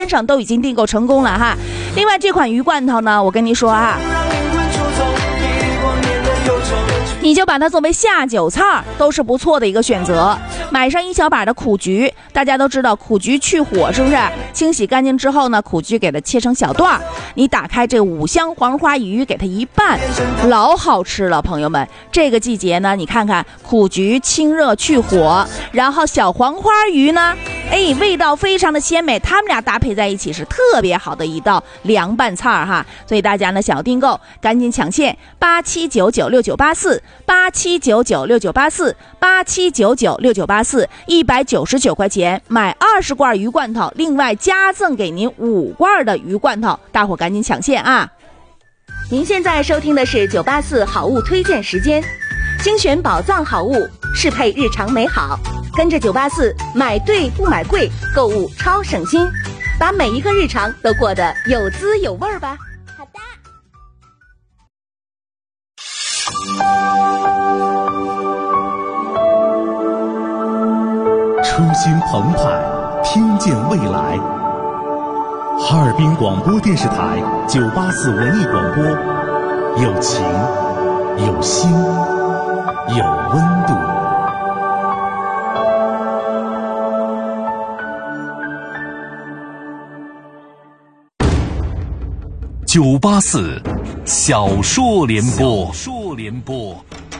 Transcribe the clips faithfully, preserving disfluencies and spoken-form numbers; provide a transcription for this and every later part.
上都已经订购成功了哈。另外这款鱼罐头呢，我跟你说哈，你就把它作为下酒菜都是不错的一个选择。买上一小把的苦菊，大家都知道苦菊去火是不是？清洗干净之后呢，苦菊给它切成小段，你打开这个五香黄花鱼给它一拌，老好吃了朋友们。这个季节呢，你看看苦菊清热去火，然后小黄花鱼呢，哎，味道非常的鲜美，它们俩搭配在一起是特别好的一道凉拌菜哈。所以大家呢想要订购，赶紧抢现八七九九六九八四八七九九六九八四八七九九六九八四，一百九十九块钱买二十罐鱼罐头，另外加赠给您五罐的鱼罐头，大伙赶紧抢现啊！ 您现在收听的是九八四好物推荐时间，精选宝藏好物，适配日常美好。跟着九八四买对不买贵，购物超省心，把每一个日常都过得有滋有味吧。好的。 初心澎湃，听见未来。哈尔滨广播电视台九八四文艺广播，有情，有心，有温度。九八四小说联播，小说联播。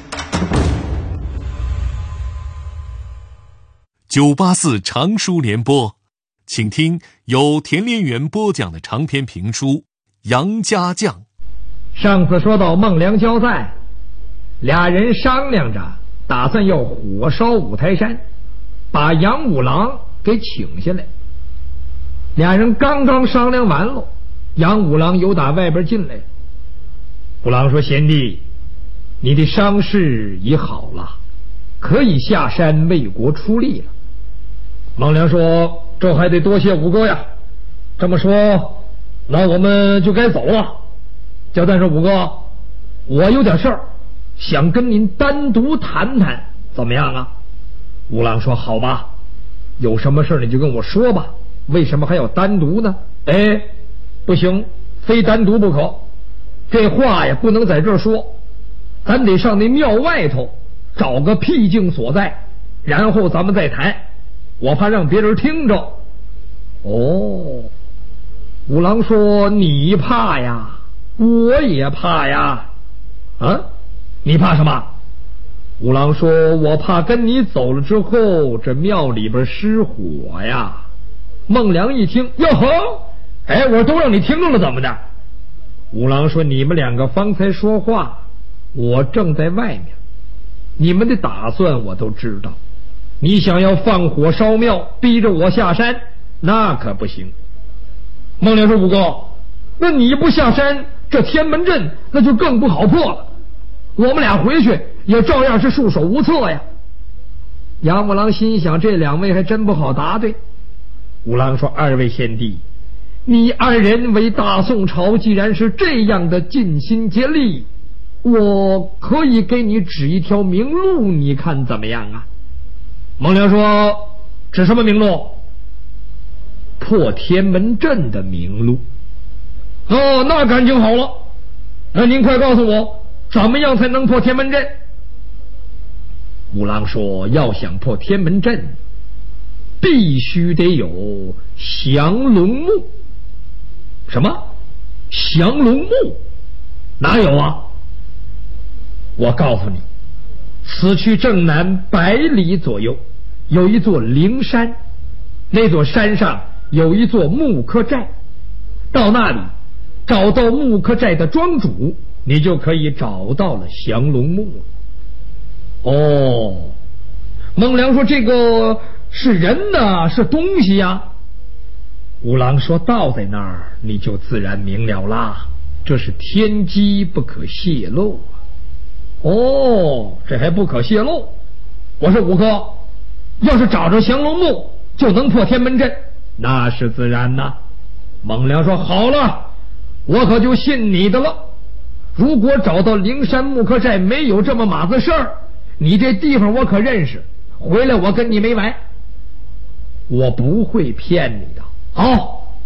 九八四长书联播，请听由田连元播讲的长篇评书《杨家将》。 上次说到孟良交在，俩人商量着打算要火烧五台山，把杨五郎给请下来。俩人刚刚商量完了，杨五郎又打外边进来。五郎说：“贤弟，你的伤势已好了，可以下山为国出力了。”孟良说：“这还得多谢五哥呀。这么说，那我们就该走了。交代说，五哥，我有点事儿，想跟您单独谈谈，怎么样啊？”五郎说：“好吧，有什么事你就跟我说吧。为什么还要单独呢？”哎，不行，非单独不可。这话呀，不能在这儿说，咱得上那庙外头找个僻静所在，然后咱们再谈。我怕让别人听着。哦，五郎说：“你怕呀，我也怕呀。”啊，你怕什么？五郎说：“我怕跟你走了之后，这庙里边失火呀。”孟良一听，哟呵，哎，我都让你听着了，怎么的？五郎说：“你们两个方才说话，我正在外面，你们的打算我都知道。你想要放火烧庙，逼着我下山，那可不行。”孟良说：“五哥，那你不下山，这天门阵那就更不好破了。我们俩回去也照样是束手无策呀。”杨五郎心想，这两位还真不好答对。五郎说：“二位贤弟，你二人为大宋朝既然是这样的尽心竭力，我可以给你指一条明路，你看怎么样啊？”孟良说：“指什么明路？”“破天门阵的明路。”“哦，那感情好了，那您快告诉我，怎么样才能破天门阵？”五郎说：“要想破天门阵，必须得有降龙木。”“什么？降龙木？哪有啊？”“我告诉你，此去正南百里左右，有一座灵山，那座山上有一座木刻寨，到那里找到木刻寨的庄主，你就可以找到了降龙木了。”“哦。”孟良说：“这个是人呢，是东西呀？”五郎说：“到在那儿，你就自然明了啦，这是天机不可泄露啊。”“哦，这还不可泄露？”我说：“五哥，要是找着降龙木就能破天门阵，那是自然呐。”孟良说：“好了，我可就信你的了。如果找到灵山木刻寨没有这么码子事儿，你这地方我可认识，回来我跟你没完。我不会骗你的。好，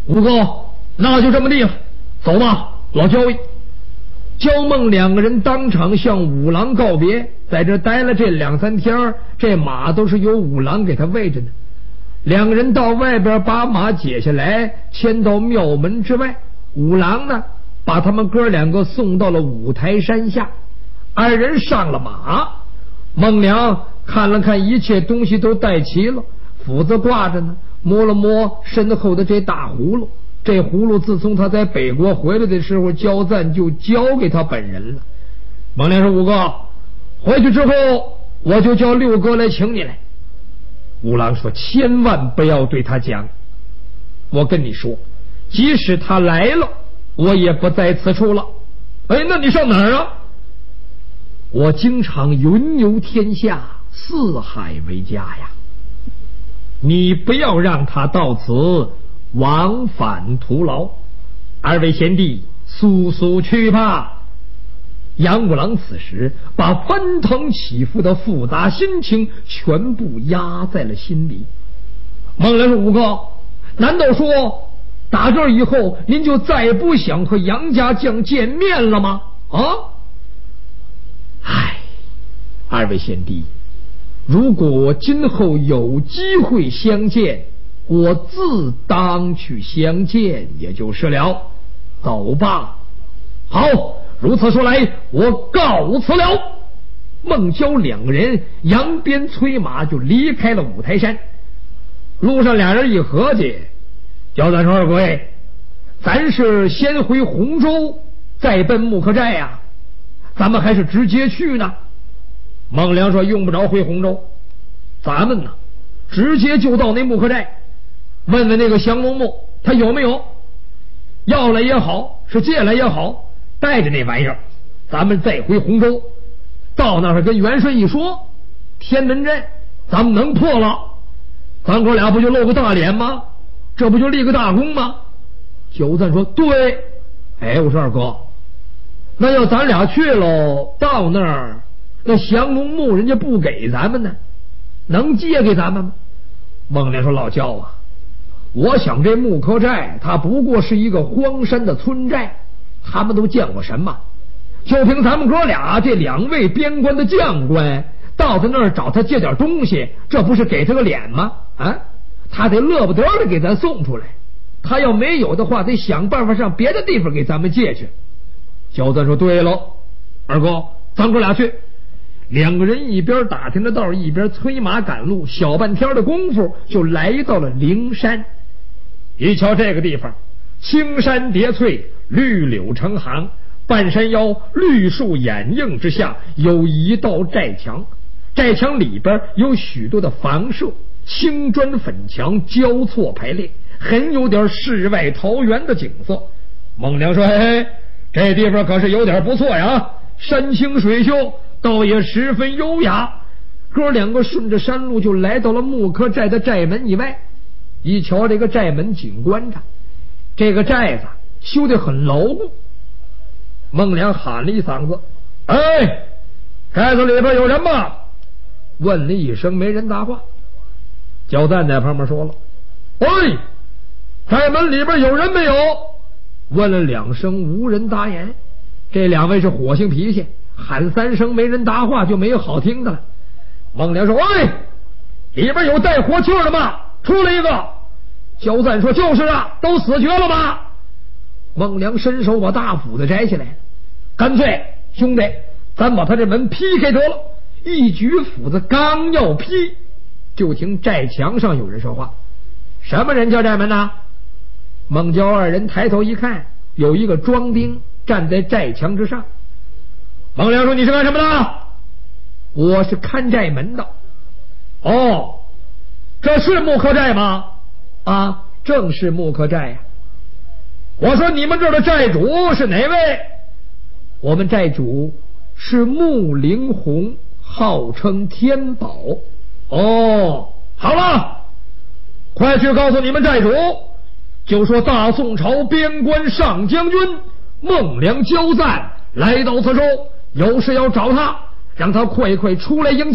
吴哥，那就这么地了，走吧，老焦义。焦孟两个人当场向五郎告别，在这待了这两三天，这马都是由五郎给他喂着呢。两个人到外边把马解下来，牵到庙门之外。五郎呢，把他们哥两个送到了五台山下。二人上了马，孟良看了看一切东西都带齐了，斧子挂着呢，摸了摸身后的这大葫芦。这葫芦自从他在北国回来的时候，焦赞就交给他本人了。孟良说：“五哥，回去之后我就叫六哥来请你来。”五郎说：“千万不要对他讲，我跟你说，即使他来了，我也不在此处了。”哎，那你上哪儿啊？我经常云游天下，四海为家呀。你不要让他到此往返徒劳。二位贤弟，速速去吧。杨五郎此时把翻腾起伏的复杂心情全部压在了心里。孟良说：“五哥，难道说打这以后您就再不想和杨家将见面了吗？”啊？唉，二位贤弟，如果今后有机会相见，我自当去相见，也就是了。走吧。好，如此说来，我告辞了。孟焦两个人扬鞭催马就离开了五台山。路上俩人一合计，焦赞说：“二贵，咱是先回洪州，再奔木刻寨呀、啊，咱们还是直接去呢？”孟良说：“用不着回洪州，咱们呢，直接就到那木刻寨，问问那个降龙木他有没有，要来也好，是借来也好，带着那玩意儿，咱们再回洪州。到那儿跟元帅一说，天门阵咱们能破了，咱哥俩不就露个大脸吗？这不就立个大功吗？”焦赞说：“对。”哎，我说二哥，那要咱俩去喽，到那儿那降龙木人家不给咱们呢，能借给咱们吗？孟良说：“老焦啊，我想这木刻寨它不过是一个荒山的村寨，他们都见过什么？就凭咱们哥俩这两位边关的将官到他那儿找他借点东西，这不是给他个脸吗？啊，他得乐不得的给咱送出来，他要没有的话，得想办法上别的地方给咱们借去。”焦赞说：“对喽，二哥，咱哥俩去。”两个人一边打听着道，一边催马赶路，小半天的功夫就来到了灵山。一瞧这个地方，青山叠翠，绿柳成行，半山腰绿树掩映之下有一道寨墙，寨墙里边有许多的房舍，青砖粉墙交错排列，很有点世外桃源的景色。孟良说：“嘿，这地方可是有点不错呀，山清水秀，倒也十分优雅。”哥两个顺着山路就来到了木刻寨的寨门以外，一瞧这个寨门紧关着，这个寨子修得很牢固。孟良喊了一嗓子：“哎，寨子里边有人吗？”问了一声，没人答话。焦赞在旁边说了：“喂，寨门里边有人没有？”问了两声，无人答言。这两位是火性脾气，喊三声没人答话就没有好听的了。孟良说：“喂，里边有带活气的吗？出来一个。”焦赞说：“就是啊，都死绝了吗？”孟良伸手把大斧子摘下来，干脆兄弟，咱把他这门劈开得了。一举斧子刚要劈，就听寨墙上有人说话：“什么人叫寨门呢？”孟焦二人抬头一看，有一个庄丁站在寨墙之上。孟良说：“你是干什么的？”“我是看寨门的。”“哦，这是木刻寨吗？”“啊，正是木刻寨呀。”“我说你们这儿的寨主是哪位？”“我们寨主是穆灵红，号称天宝。”“哦，好了，快去告诉你们寨主，就说大宋朝边关上将军孟良焦赞来到此处，有事要找他，让他快快出来迎接，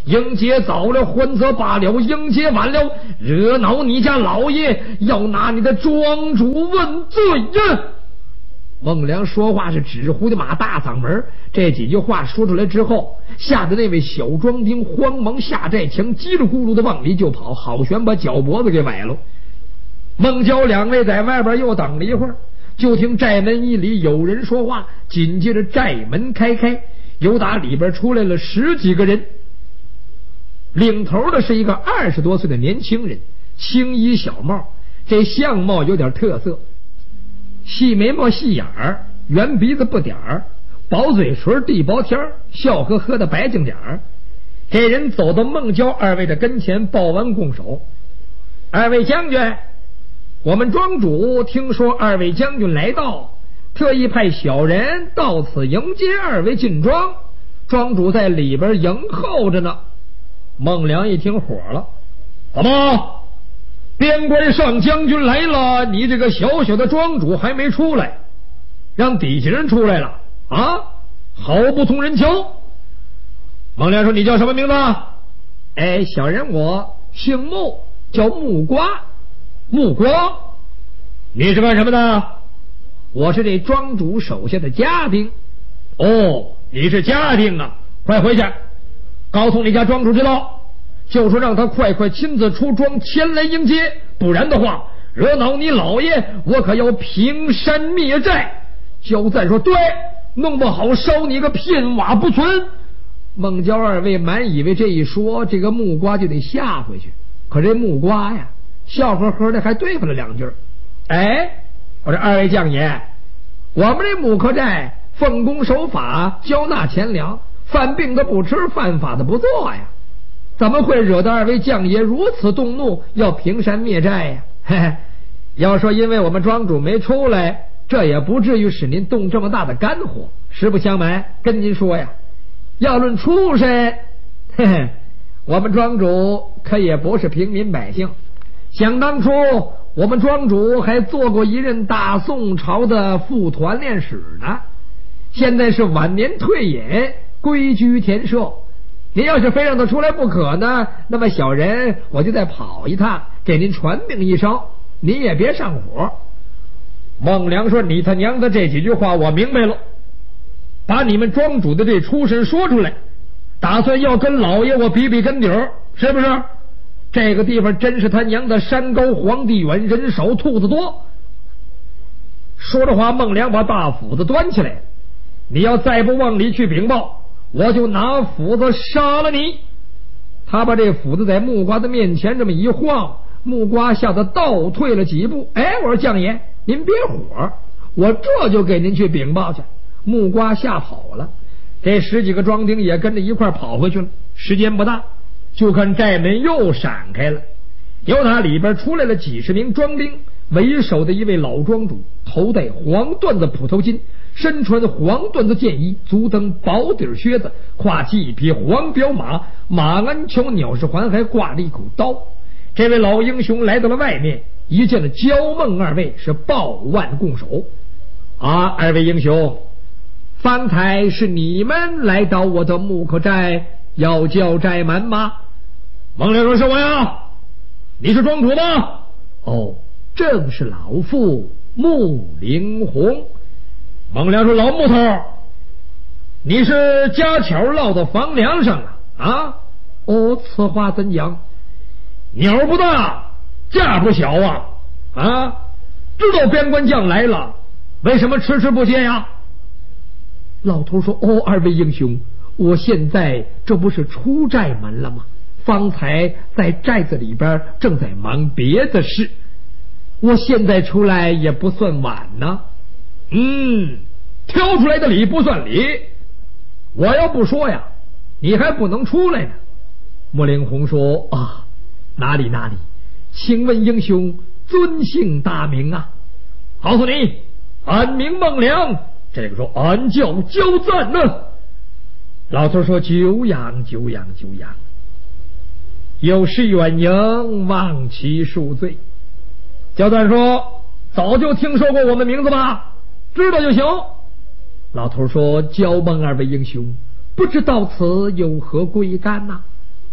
迎接早了，欢则罢了；迎接晚了，惹恼你家老爷，要拿你的庄主问罪呀！孟良说话是纸糊的马大嗓门，这几句话说出来之后，吓得那位小庄丁慌忙下寨墙，叽里咕噜的往里就跑，好悬把脚脖子给崴了。孟郊两位在外边又等了一会儿，就听寨门一里有人说话，紧接着寨门开开，由打里边出来了十几个人。领头的是一个二十多岁的年轻人，青衣小帽，这相貌有点特色，细眉毛细眼儿，圆鼻子不点儿，薄嘴唇地薄天儿，笑呵呵的白净点儿。这人走到孟郊二位的跟前，报完拱手：二位将军，我们庄主听说二位将军来到，特意派小人到此迎接二位进庄，庄主在里边迎候着呢。孟良一听火了：怎么边关上将军来了，你这个小小的庄主还没出来，让底下人出来了啊？好不同人瞧。孟良说：你叫什么名字？哎，小人我姓穆，叫木瓜。木瓜，你是干什么的？我是这庄主手下的家丁。哦，你是家丁啊，快回去告诉你家庄主知道，就说让他快快亲自出庄前来迎接，不然的话惹恼你老爷，我可要平山灭寨。焦赞说：对，弄不好烧你个片瓦不存。孟郊二位满以为这一说，这个木瓜就得下回去，可这木瓜呀笑呵呵的还对付了两句。哎，我说二位将爷，我们这木克寨奉公守法，交纳钱粮，犯病的不吃，犯法的不做呀，怎么会惹得二位将爷如此动怒，要平山灭寨呀？嘿嘿，要说因为我们庄主没出来，这也不至于使您动这么大的肝火。实不相瞒，跟您说呀，要论出身，嘿嘿，我们庄主可也不是平民百姓。想当初我们庄主还做过一任大宋朝的副团练使呢，现在是晚年退隐，归居田舍。您要是非让他出来不可呢，那么小人我就再跑一趟，给您传命一声，您也别上火。孟良说：你他娘的这几句话我明白了，把你们庄主的这出身说出来，打算要跟老爷我比比跟底儿，是不是？这个地方真是他娘的山高皇帝远，人少兔子多。说着话，孟良把大斧子端起来，你要再不往里去禀报，我就拿斧子杀了你。他把这斧子在木瓜的面前这么一晃，木瓜吓得倒退了几步。哎，我说将爷您别火，我这就给您去禀报去。木瓜吓跑了，这十几个庄丁也跟着一块跑回去了。时间不大，就看寨门又闪开了，由他里边出来了几十名庄丁，为首的一位老庄主，头戴黄缎子普头巾，身穿黄缎子箭衣，足蹬薄底靴子，跨骑一匹黄骠马，马鞍桥鸟式环，还挂着一口刀。这位老英雄来到了外面，一见了焦孟二位，是抱腕拱手。啊，二位英雄，方才是你们来到我的木克寨，要叫寨门吗？孟良说：是我呀。你是庄主吗？哦，正是老夫穆灵红。孟良说：老木头，你是家巧落到房梁上了啊？哦，此话怎讲？鸟不大，架不小啊！啊，知道边关将来了，为什么迟迟不接呀？老头说：哦，二位英雄，我现在这不是出寨门了吗？方才在寨子里边正在忙别的事，我现在出来也不算晚呢。嗯，挑出来的理不算理，我要不说呀，你还不能出来呢。穆灵红说：啊，哪里哪里，请问英雄尊姓大名啊？告诉你，俺名孟良。这个说：俺叫焦赞呢。老头说：久仰久仰久仰，有失远迎，望其恕罪。焦赞说：早就听说过我们名字吧？知道就行。老头说：焦孟二位英雄，不知到此有何贵干呐、啊？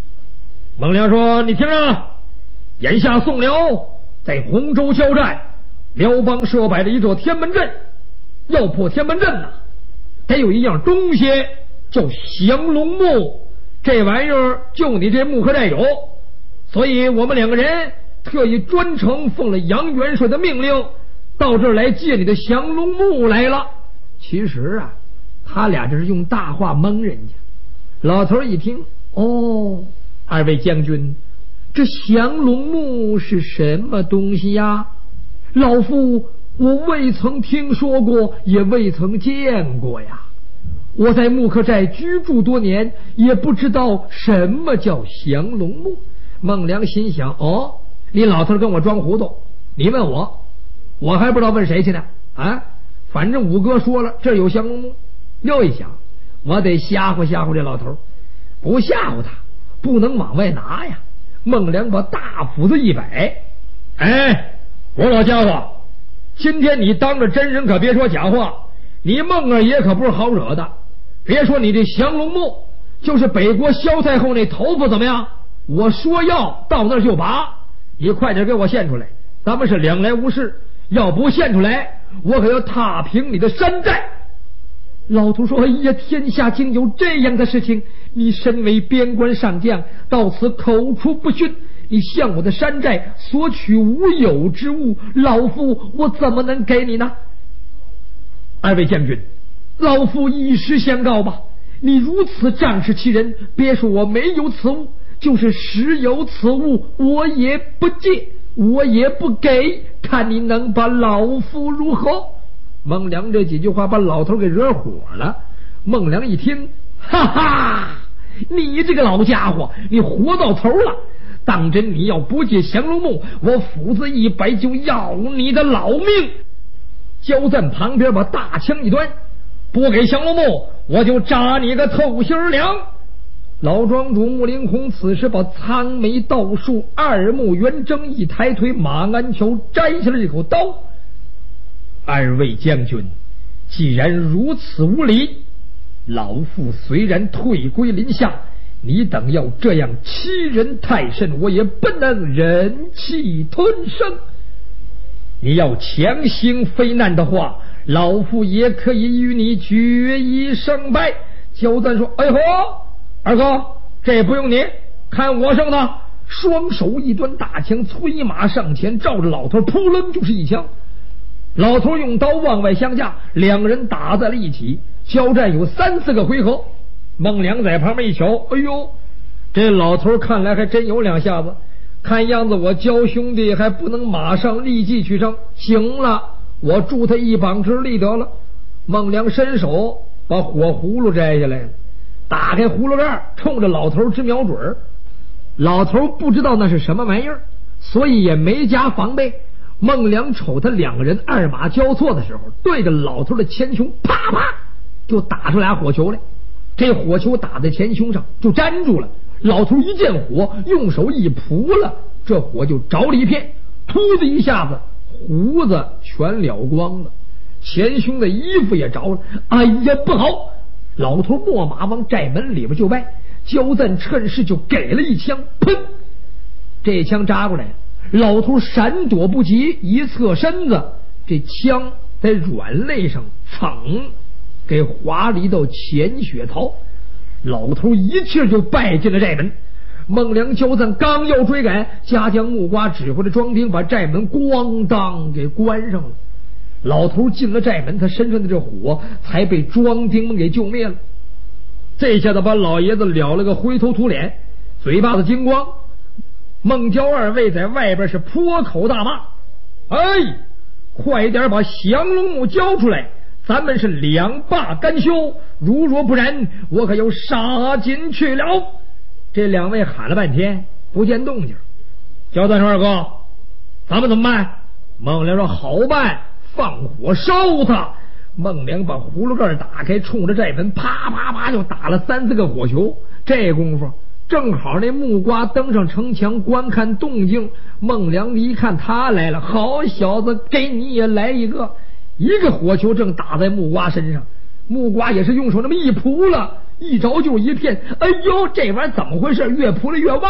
孟良说：“你听着，眼下宋辽在洪州交战，辽邦设摆了一座天门阵，要破天门阵呐、啊，得有一样东西叫降龙木，这玩意儿就你这木刻寨有，所以我们两个人特意专程奉了杨元帅的命令，到这儿来借你的降龙木来了。”其实啊，他俩这是用大话蒙人家。老头一听，哦，二位将军，这降龙木是什么东西呀？老夫我未曾听说过，也未曾见过呀。我在木刻寨居住多年，也不知道什么叫降龙木。孟良心想，哦，你老头跟我装糊涂，你问我，我还不知道问谁去呢啊！反正五哥说了，这有降龙木。又一想，我得吓唬吓唬这老头，不吓唬他不能往外拿呀。孟良把大斧子一摆，哎，我老家伙，今天你当着真人可别说假话，你孟二爷可不是好惹的。别说你这降龙木，就是北国萧太后那头发怎么样？我说要到那儿就拔，你快点给我献出来，咱们是两来无事，要不献出来，我可要踏平你的山寨。老头说：“哎呀，天下竟有这样的事情！你身为边关上将，到此口出不逊，你向我的山寨索取无有之物，老夫我怎么能给你呢？”二位将军，老夫以实相告吧，你如此仗势欺人，别说我没有此物，就是实有此物，我也不借，我也不给，看你能把老夫如何？孟良这几句话把老头给惹火了。孟良一听，哈哈，你这个老家伙，你活到头了！当真你要不借降龙木，我斧子一摆就要你的老命！交赞旁边把大枪一端，不给降龙木，我就扎你个透心凉！老庄主穆灵红此时把苍眉倒竖，二目圆睁，一抬腿，马鞍桥摘下了这口刀。二位将军，既然如此无礼，老夫虽然退归林下，你等要这样欺人太甚，我也不能忍气吞声。你要强行非难的话，老夫也可以与你决一胜败。焦赞说：“哎呦，二哥，这不用你，看我胜的！”双手一端大枪，催马上前，照着老头扑棱就是一枪。老头用刀往外相架，两人打在了一起，交战有三四个回合。孟良在旁边一瞧，哎呦，这老头看来还真有两下子，看样子我焦兄弟还不能马上立即取胜，行了，我助他一膀之力得了。孟良伸手把火葫芦摘下来，打开葫芦盖，冲着老头直瞄准。老头不知道那是什么玩意儿，所以也没加防备。孟良瞅他两个人二马交错的时候，对着老头的前胸啪啪就打出俩火球来。这火球打在前胸上就粘住了，老头一见火，用手一扑了，这火就着了一片，噗的一下子胡子全燎光了，前胸的衣服也着了。哎呀，不好！老头秣马往寨门里边就掰，焦赞趁势就给了一枪，砰！这枪扎过来，老头闪躲不及，一侧身子，这枪在软肋上噌给划了一道浅血槽，老头一气就败进了寨门。孟良焦赞刚要追赶，家将木瓜指挥着庄丁把寨门咣当给关上了。老头进了寨门，他身上的这火才被庄丁们给救灭了。这下子把老爷子燎了个灰头土脸，嘴巴子金光。孟焦二位在外边是破口大骂：“哎，快点把降龙木交出来，咱们是两罢甘休，如若不然，我可要杀进去了！”这两位喊了半天不见动静。焦赞说：“二哥，咱们怎么办？”孟良说：“好办，放火烧他。”孟良把葫芦盖打开，冲着寨门啪啪啪就打了三四个火球。这功夫正好那木瓜登上城墙观看动静，孟良一看他来了，好小子，给你也来一个！一个火球正打在木瓜身上，木瓜也是用手那么一扑了，一着就是一片。哎呦，这玩意儿怎么回事？越扑了越旺，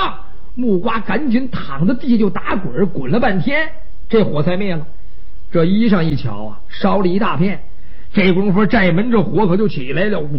木瓜赶紧躺在地下就打滚，滚了半天，这火才灭了。这衣裳一瞧啊，烧了一大片。这功夫寨门这火可就起来了，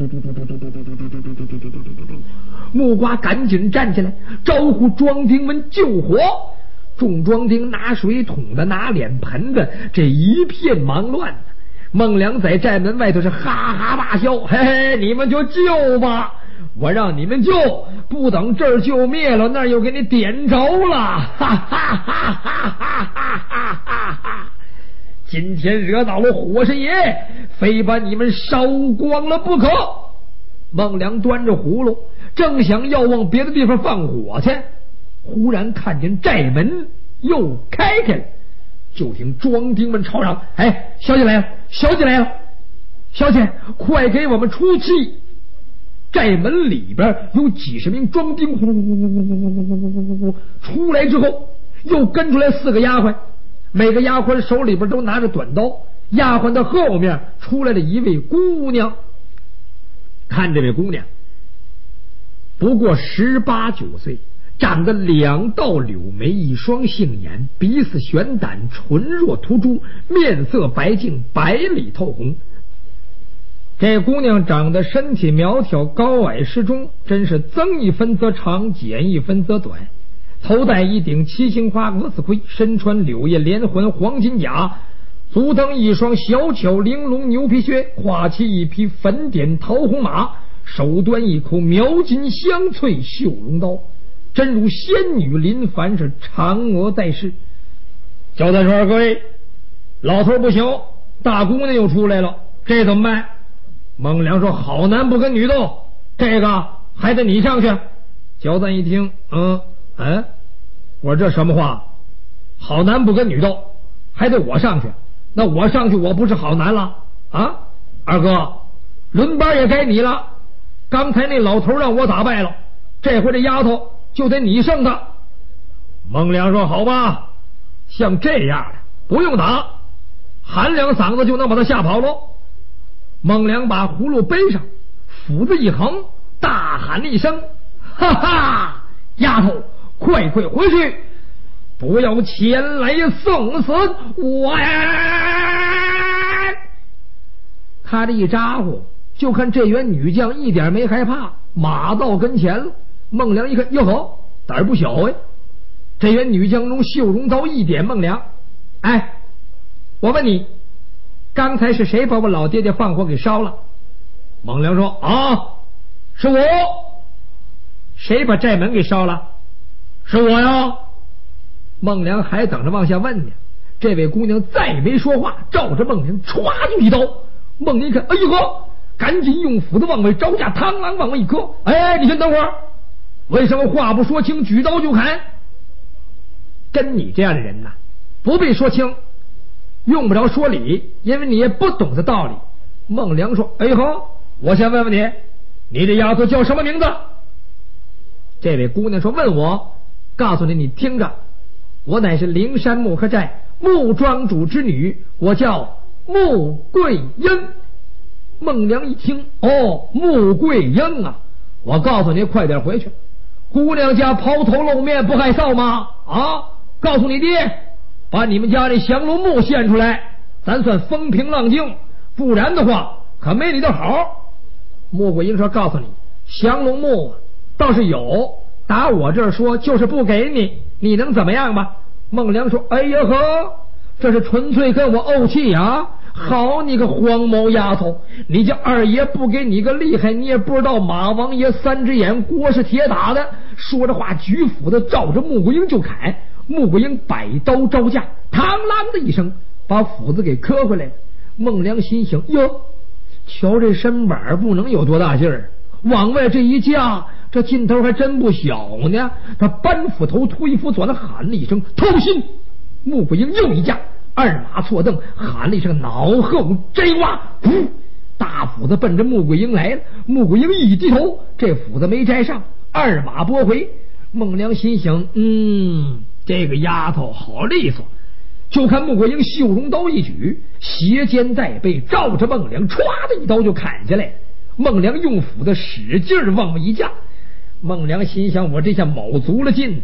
木瓜赶紧站起来招呼庄丁们救火。众庄丁拿水桶的拿脸盆的，这一片忙乱。孟良在寨门外头是哈哈大笑，嘿嘿，你们就救吧，我让你们救，不等这儿就灭了，那儿又给你点着了，哈哈哈哈哈哈哈哈！今天惹到了火神爷，非把你们烧光了不可。孟良端着葫芦，正想要往别的地方放火去，忽然看见寨门又开开了，就听庄丁们吵嚷：“哎，小姐来了，小姐来了，小姐，快给我们出气！”寨门里边有几十名庄丁，呼呼呼呼呼呼出来之后，又跟出来四个丫鬟，每个丫鬟手里边都拿着短刀。丫鬟的后面出来了一位姑娘，看这位姑娘不过十八九岁，长得两道柳眉，一双杏眼，鼻似悬胆，唇若涂朱，面色白净，白里透红。这姑娘长得身体苗条，高矮适中，真是增一分则长，减一分则短。头戴一顶七星花鹅丝盔，身穿柳叶连环黄金甲，足蹬一双小巧玲珑牛皮靴，跨骑一匹粉点桃红马，手端一口描金香翠绣绒刀，真如仙女临凡，是嫦娥在世。交代说：“各位，老头不小，大姑娘又出来了，这怎么办？”孟良说：“好男不跟女斗，这个还得你上去。”焦赞一听，嗯嗯，我说这什么话？好男不跟女斗，还得我上去？那我上去我不是好男了啊？二哥，轮班也该你了。刚才那老头让我打败了，这回这丫头就得你胜他。孟良说：“好吧，像这样的不用打，喊两嗓子就能把他吓跑喽。”孟良把葫芦背上，斧子一横，大喊一声：“哈哈，丫头，快快回去，不要前来送死我呀！”他这一咋呼，就看这员女将一点没害怕，马到跟前了。孟良一看，哟呵，胆儿不小哎！这员女将用绣绒刀一点孟良：“哎，我问你，刚才是谁把我老爹爹放火给烧了？”孟良说：“啊，是我。”“谁把寨门给烧了？”“是我呀。”孟良还等着往下问呢。这位姑娘再没说话，照着孟良歘就一刀。孟良一看，哎呦呵，赶紧用斧子往外招架，螳螂往外一磕。“哎，你先等会儿，为什么话不说清，举刀就砍？跟你这样的人呐，不必说清，用不着说理，因为你也不懂这道理。”孟良说：“哎呦，我先问问你，你这丫头叫什么名字？”这位姑娘说：“问我，告诉你，你听着，我乃是灵山木客寨穆庄主之女，我叫穆桂英。”孟良一听，哦，穆桂英啊，我告诉你，快点回去，姑娘家抛头露面不害臊吗？啊，告诉你爹，把你们家这降龙木献出来，咱算风平浪静，不然的话可没你的好。穆桂英说：“告诉你，降龙木倒是有，打我这儿说就是不给你，你能怎么样吧？”孟良说：“哎呀呵，这是纯粹跟我怄气啊！好你个黄毛丫头，你这二爷不给你个厉害，你也不知道马王爷三只眼锅是铁打的。”说着话，举斧子照着穆桂英就砍。穆桂英摆刀招架，嘡啷的一声把斧子给磕回来。孟良心想：哟，瞧这身板不能有多大劲儿，往外这一架，这劲头还真不小呢。他扳斧头推斧转了，喊了一声：“偷心！”穆桂英又一架，二马错蹬，喊了一声：“脑后摘挖！”噗，大斧子奔着穆桂英来了。穆桂英一低头，这斧子没摘上，二马拨回。孟良心想：嗯，这个丫头好利索。就看穆桂英绣绒刀一举，斜肩带背，照着孟良歘的一刀就砍下来。孟良用斧子使劲儿往外一架。孟良心想：我这下卯足了劲呢、啊，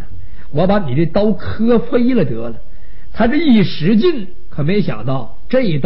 我把你这刀磕飞了得了。他这一使劲，可没想到这一刀